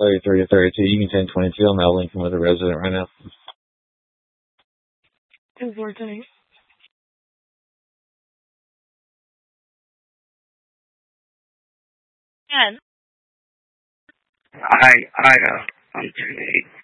33 to 32. You can 1022. I'm out linking with a resident right now. 214. Ken. I'm 28.